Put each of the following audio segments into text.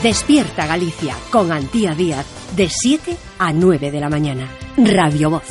Despierta Galicia con Antía Díaz de 7 a 9 de la mañana. Radio Voz.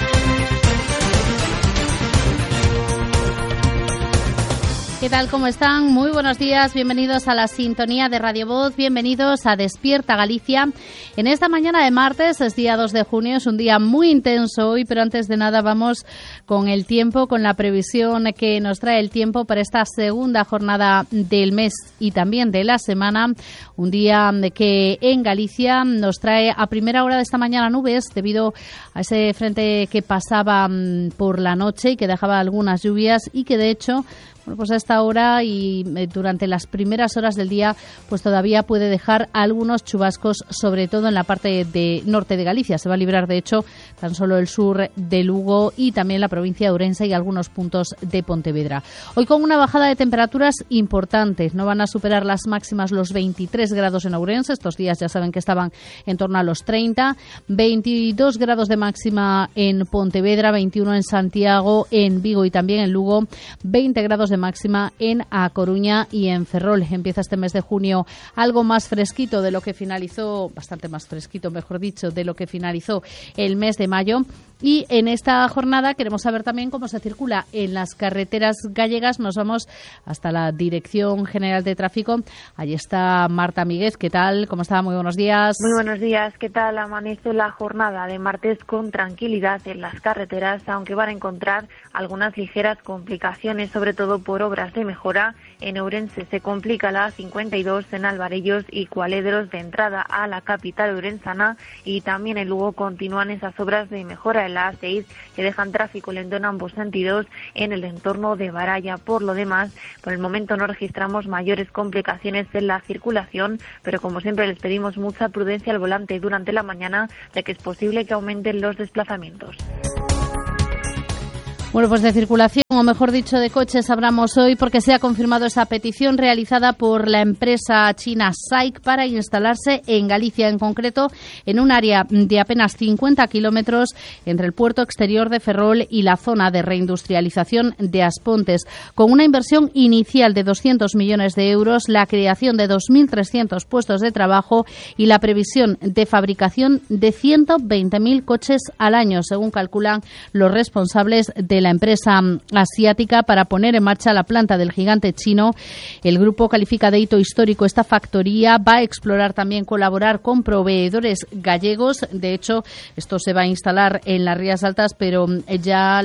¿Qué tal? ¿Cómo están? Muy buenos días, bienvenidos a la sintonía de Radio Voz, bienvenidos a Despierta Galicia. En esta mañana de martes, es día 2 de junio, es un día muy intenso hoy, pero antes de nada vamos con el tiempo, con la previsión que nos trae el tiempo para esta segunda jornada del mes y también de la semana. Un día que en Galicia nos trae a primera hora de esta mañana nubes debido a ese frente que pasaba por la noche y que dejaba algunas lluvias y que de hecho... Bueno, pues a esta hora y durante las primeras horas del día pues todavía puede dejar algunos chubascos, sobre todo en la parte de norte de Galicia. Se va a librar, de hecho, tan solo el sur de Lugo y también la provincia de Ourense y algunos puntos de Pontevedra. Hoy con una bajada de temperaturas importante. No van a superar las máximas los 23 grados en Ourense. Estos días ya saben que estaban en torno a los 30. 22 grados de máxima en Pontevedra, 21 en Santiago, en Vigo y también en Lugo, 20 grados de máxima en A Coruña y en Ferrol. Empieza este mes de junio algo más fresquito de lo que finalizó, bastante más fresquito, mejor dicho, de lo que finalizó el mes de mayo. Y en esta jornada queremos saber también cómo se circula en las carreteras gallegas. Nos vamos hasta la Dirección General de Tráfico. Allí está Marta Míguez. ¿Qué tal? ¿Cómo está? Muy buenos días. Muy buenos días. ¿Qué tal? Amanece la jornada de martes con tranquilidad en las carreteras, aunque van a encontrar algunas ligeras complicaciones, sobre todo por obras de mejora. En Ourense se complica la A52 en Alvarellos y Cualedros de entrada a la capital ourensana, y también en Lugo continúan esas obras de mejora en la A6 que dejan tráfico lento en ambos sentidos en el entorno de Baralla. Por lo demás, por el momento no registramos mayores complicaciones en la circulación, pero como siempre les pedimos mucha prudencia al volante durante la mañana, ya que es posible que aumenten los desplazamientos. Bueno, pues de circulación, o mejor dicho, de coches hablamos hoy porque se ha confirmado esa petición realizada por la empresa china SAIC para instalarse en Galicia, en concreto en un área de apenas 50 kilómetros entre el puerto exterior de Ferrol y la zona de reindustrialización de Aspontes, con una inversión inicial de 200 millones de euros, la creación de 2.300 puestos de trabajo y la previsión de fabricación de 120.000 coches al año, según calculan los responsables de la empresa asiática para poner en marcha la planta del gigante chino. El grupo califica de hito histórico esta factoría. Va a explorar también colaborar con proveedores gallegos. De hecho, esto se va a instalar en las Rías Altas, pero ya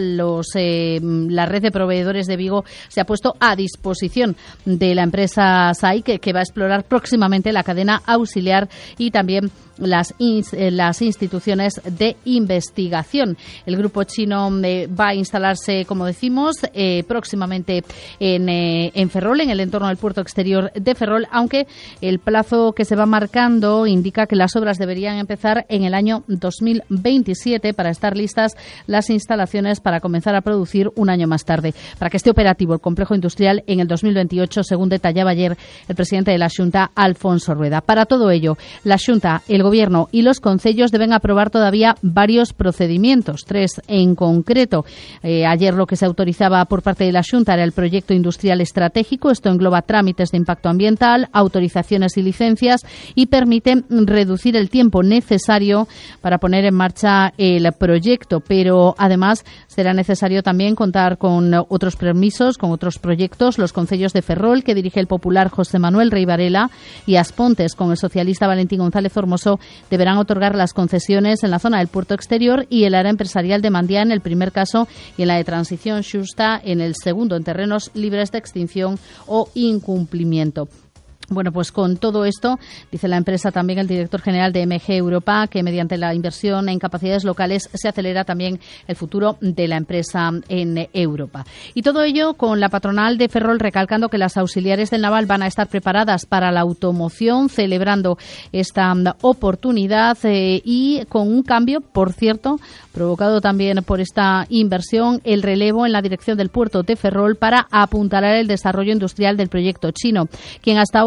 la red de proveedores de Vigo se ha puesto a disposición de la empresa SAIC, que va a explorar próximamente la cadena auxiliar y también las instituciones de investigación. El grupo chino va a instalarse, como decimos, próximamente en Ferrol, en el entorno del puerto exterior de Ferrol, aunque el plazo que se va marcando indica que las obras deberían empezar en el año 2027 para estar listas las instalaciones para comenzar a producir un año más tarde, para que esté operativo el complejo industrial en el 2028, según detallaba ayer el presidente de la Xunta, Alfonso Rueda. Para todo ello, la Xunta, el Gobierno y los concellos deben aprobar todavía varios procedimientos, 3 en concreto. Ayer lo que se autorizaba por parte de la Xunta era el proyecto industrial estratégico. Esto engloba trámites de impacto ambiental, autorizaciones y licencias y permite reducir el tiempo necesario para poner en marcha el proyecto. Pero además será necesario también contar con otros permisos, con otros proyectos. Los concellos de Ferrol, que dirige el popular José Manuel Rey Varela, y Aspontes, con el socialista Valentín González Formoso, deberán otorgar las concesiones en la zona del puerto exterior y el área empresarial de Mandiá en el primer caso y en la de transición xusta en el segundo, en terrenos libres de extinción o incumplimiento. Bueno, pues con todo esto, dice la empresa, también el director general de MG Europa, que mediante la inversión en capacidades locales se acelera también el futuro de la empresa en Europa. Y todo ello con la patronal de Ferrol recalcando que las auxiliares del naval van a estar preparadas para la automoción, celebrando esta oportunidad y con un cambio, por cierto, provocado también por esta inversión, el relevo en la dirección del puerto de Ferrol para apuntalar el desarrollo industrial del proyecto chino, quien hasta ahora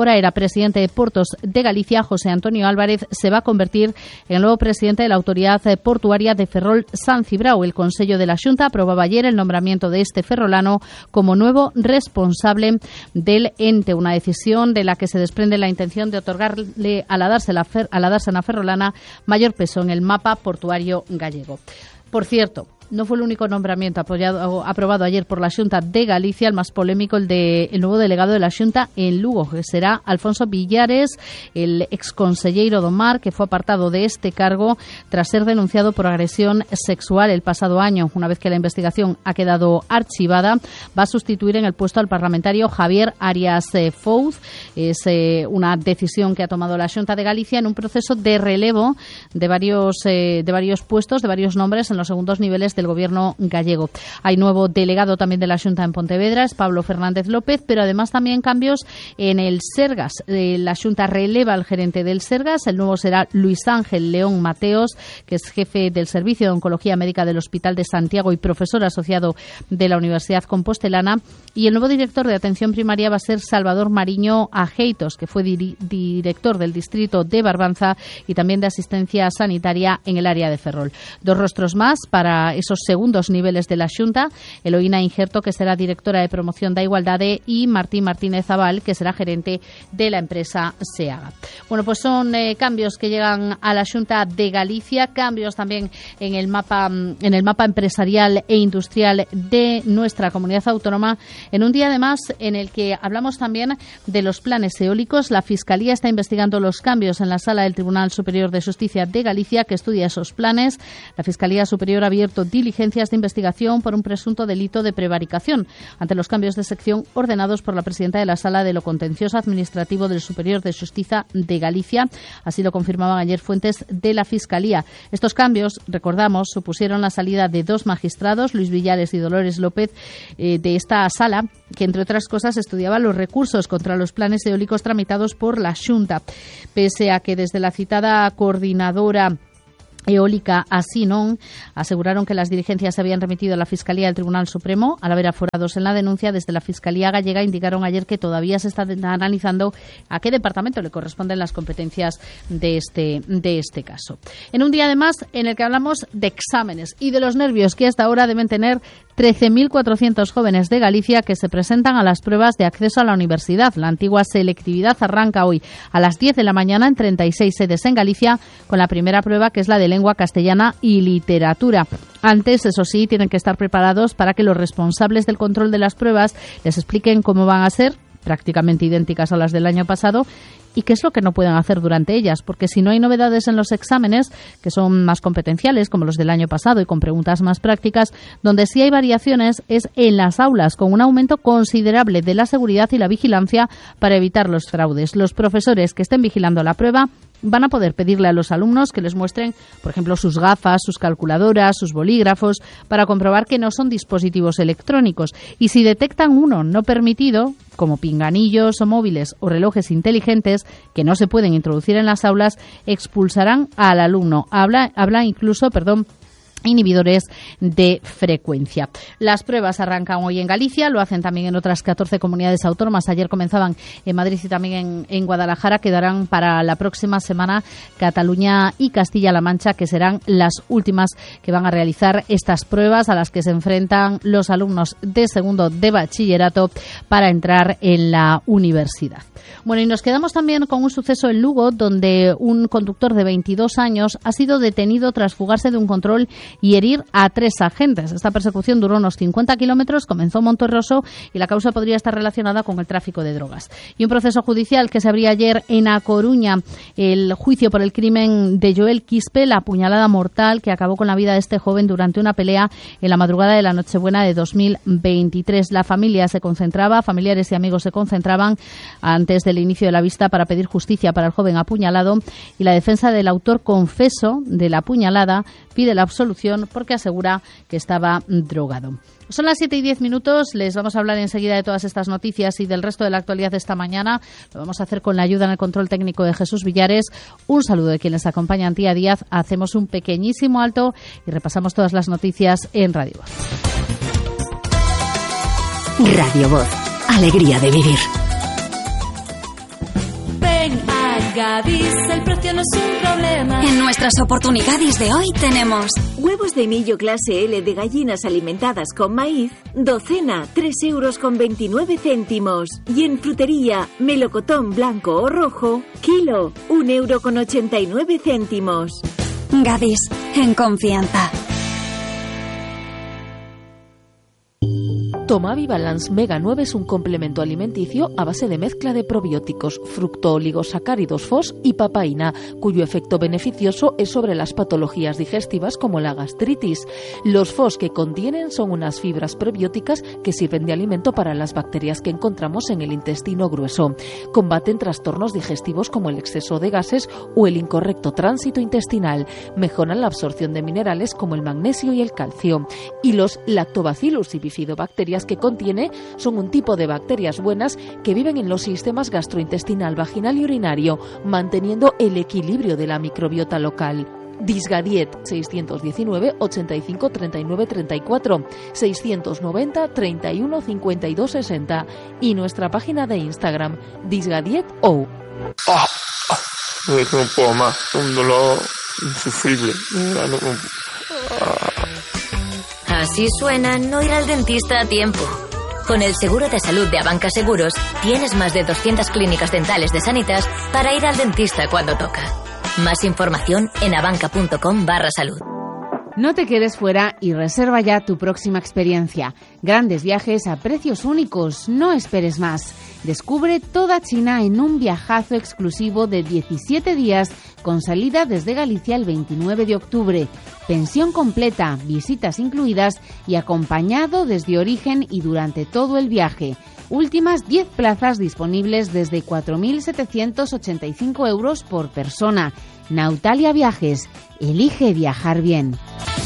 ahora era presidente de Portos de Galicia, José Antonio Álvarez, se va a convertir en el nuevo presidente de la Autoridad Portuaria de Ferrol San Cibrao. El Consello de la Xunta aprobaba ayer el nombramiento de este ferrolano como nuevo responsable del ente, una decisión de la que se desprende la intención de otorgarle a la dársena ferrolana mayor peso en el mapa portuario gallego. Por cierto, no fue el único nombramiento aprobado ayer por la Xunta de Galicia, el más polémico, el nuevo delegado de la Xunta en Lugo, que será Alfonso Villares, el exconselleiro do Mar, que fue apartado de este cargo tras ser denunciado por agresión sexual el pasado año. Una vez que la investigación ha quedado archivada, va a sustituir en el puesto al parlamentario Javier Arias Fouz. Es una decisión que ha tomado la Xunta de Galicia en un proceso de relevo de varios puestos, de varios nombres en los segundos niveles del gobierno gallego. Hay nuevo delegado también de la Xunta en Pontevedra, es Pablo Fernández López, pero además también cambios en el Sergas. La Xunta releva al gerente del Sergas, el nuevo será Luis Ángel León Mateos, que es jefe del Servicio de Oncología Médica del Hospital de Santiago y profesor asociado de la Universidad Compostelana, y el nuevo director de Atención Primaria va a ser Salvador Mariño Ajeitos, que fue director del distrito de Barbanza y también de Asistencia Sanitaria en el área de Ferrol. Dos rostros más para esos segundos niveles de la Xunta: Eloína Injerto, que será directora de Promoción da Igualdade, y Martín Martínez Zabal, que será gerente de la empresa SEAGA. Bueno, pues son cambios que llegan a la Xunta de Galicia, cambios también en el mapa empresarial e industrial de nuestra comunidad autónoma, en un día además en el que hablamos también de los planes eólicos. La Fiscalía está investigando los cambios en la Sala del Tribunal Superior de Justicia de Galicia, que estudia esos planes. La Fiscalía Superior ha abierto diligencias de investigación por un presunto delito de prevaricación ante los cambios de sección ordenados por la presidenta de la Sala de lo Contencioso Administrativo del Superior de Justicia de Galicia. Así lo confirmaban ayer fuentes de la Fiscalía. Estos cambios, recordamos, supusieron la salida de dos magistrados, Luis Villares y Dolores López, de esta sala, que entre otras cosas estudiaba los recursos contra los planes eólicos tramitados por la Xunta. Pese a que desde la citada coordinadora eólica Asinon aseguraron que las diligencias se habían remitido a la Fiscalía del Tribunal Supremo, al haber aforados en la denuncia, desde la Fiscalía gallega indicaron ayer que todavía se está analizando a qué departamento le corresponden las competencias de este caso. En un día además en el que hablamos de exámenes y de los nervios que hasta ahora deben tener 13.400 jóvenes de Galicia que se presentan a las pruebas de acceso a la universidad. La antigua selectividad arranca hoy a las 10 de la mañana en 36 sedes en Galicia, con la primera prueba, que es la de lengua castellana y literatura. Antes, eso sí, tienen que estar preparados para que los responsables del control de las pruebas les expliquen cómo van a ser, prácticamente idénticas a las del año pasado, y qué es lo que no pueden hacer durante ellas, porque si no hay novedades en los exámenes, que son más competenciales, como los del año pasado y con preguntas más prácticas, donde sí hay variaciones es en las aulas, con un aumento considerable de la seguridad y la vigilancia para evitar los fraudes. Los profesores que estén vigilando la prueba van a poder pedirle a los alumnos que les muestren, por ejemplo, sus gafas, sus calculadoras, sus bolígrafos, para comprobar que no son dispositivos electrónicos. Y si detectan uno no permitido, como pinganillos o móviles o relojes inteligentes que no se pueden introducir en las aulas, expulsarán al alumno. Habla incluso, inhibidores de frecuencia. Las pruebas arrancan hoy en Galicia, lo hacen también en otras 14 comunidades autónomas. Ayer comenzaban en Madrid y también en Guadalajara. Quedarán para la próxima semana Cataluña y Castilla-La Mancha, que serán las últimas que van a realizar estas pruebas a las que se enfrentan los alumnos de segundo de bachillerato para entrar en la universidad. Bueno, y nos quedamos también con un suceso en Lugo, donde un conductor de 22 años ha sido detenido tras fugarse de un control y herir a 3 agentes. Esta persecución duró unos 50 kilómetros, comenzó en Monterroso y la causa podría estar relacionada con el tráfico de drogas. Y un proceso judicial que se abría ayer en A Coruña, el juicio por el crimen de Joel Quispe, la puñalada mortal que acabó con la vida de este joven durante una pelea en la madrugada de la Nochebuena de 2023. La familia se concentraba, familiares y amigos se concentraban antes del inicio de la vista para pedir justicia para el joven apuñalado, y la defensa del autor confeso de la puñalada pide la absolución porque asegura que estaba drogado. Son las 7:10. Les vamos a hablar enseguida de todas estas noticias y del resto de la actualidad de esta mañana. Lo vamos a hacer con la ayuda en el control técnico de Jesús Villares. Un saludo de quienes acompañan Tía Díaz. Hacemos un pequeñísimo alto y repasamos todas las noticias en Radio Voz. Radio Voz. Alegría de vivir. Ven a Gadis, el precio no es un problema. En nuestras oportunidades de hoy tenemos huevos de millo clase L de gallinas alimentadas con maíz, docena, 3,29 €. Y en frutería, melocotón blanco o rojo, kilo, 1,89 €. Gadis, en confianza. Tomavi Balance Mega 9 es un complemento alimenticio a base de mezcla de probióticos, fructooligosacáridos FOS y papaína, cuyo efecto beneficioso es sobre las patologías digestivas como la gastritis. Los FOS que contienen son unas fibras prebióticas que sirven de alimento para las bacterias que encontramos en el intestino grueso. Combaten trastornos digestivos como el exceso de gases o el incorrecto tránsito intestinal. Mejoran la absorción de minerales como el magnesio y el calcio. Y los Lactobacillus y bifidobacterias que contiene son un tipo de bacterias buenas que viven en los sistemas gastrointestinal, vaginal y urinario, manteniendo el equilibrio de la microbiota local. Disgadiet 619 85 39 34 690 31 52 60 y nuestra página de Instagram disgadieto. No puedo más, un dolor insufrible. Así suena no ir al dentista a tiempo. Con el seguro de salud de Abanca Seguros, tienes más de 200 clínicas dentales de Sanitas para ir al dentista cuando toca. Más información en abanca.com/salud. No te quedes fuera y reserva ya tu próxima experiencia. Grandes viajes a precios únicos, no esperes más. Descubre toda China en un viajazo exclusivo de 17 días con salida desde Galicia el 29 de octubre. Pensión completa, visitas incluidas y acompañado desde origen y durante todo el viaje. Últimas 10 plazas disponibles desde 4.785 € por persona. Nautalia Viajes. Elige viajar bien.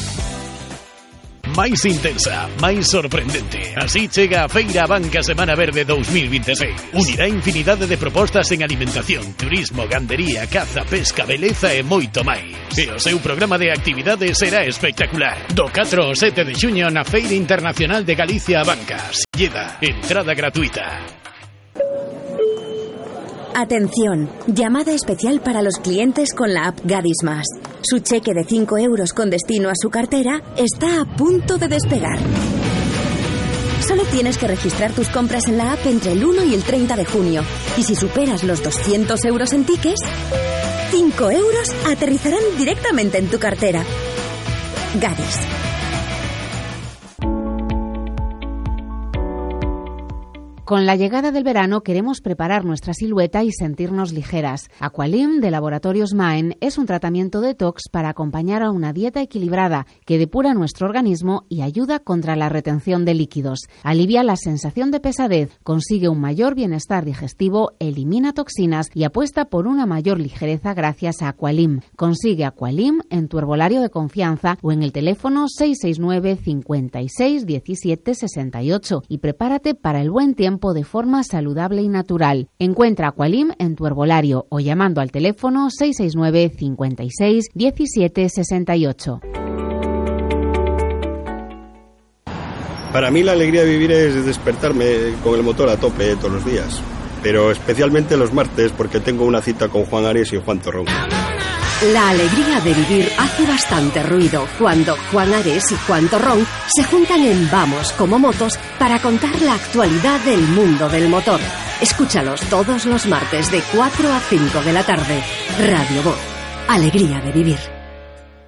máis intensa, máis sorprendente. Así chega a Feira Abanca Semana Verde 2026. Unirá infinidade de propostas en alimentación, turismo, gandería, caza, pesca, beleza e moito máis. E o seu programa de actividades será espectacular. Do 4 ao 7 de xuño na Feira Internacional de Galicia Abanca. Silleda, entrada gratuita. Atención, llamada especial para los clientes con la app Gadis Más. Su cheque de 5 € con destino a su cartera está a punto de despegar. Solo tienes que registrar tus compras en la app entre el 1 y el 30 de junio. Y si superas los 200 € en tickets, 5 € aterrizarán directamente en tu cartera. Gadis. Con la llegada del verano queremos preparar nuestra silueta y sentirnos ligeras. Aqualim de Laboratorios Maen es un tratamiento detox para acompañar a una dieta equilibrada que depura nuestro organismo y ayuda contra la retención de líquidos. Alivia la sensación de pesadez, consigue un mayor bienestar digestivo, elimina toxinas y apuesta por una mayor ligereza gracias a Aqualim. Consigue Aqualim en tu herbolario de confianza o en el teléfono 669 56 17 68 y prepárate para el buen tiempo de forma saludable y natural. Encuentra Aqualim en tu herbolario o llamando al teléfono 669 56 17 68. Para mí la alegría de vivir es despertarme con el motor a tope todos los días, pero especialmente los martes porque tengo una cita con Juan Ares y Juan Torrón. La alegría de vivir hace bastante ruido cuando Juan Ares y Juan Torrón se juntan en Vamos como Motos para contar la actualidad del mundo del motor. Escúchalos todos los martes de 4 a 5 de la tarde. Radio Voz. Alegría de vivir.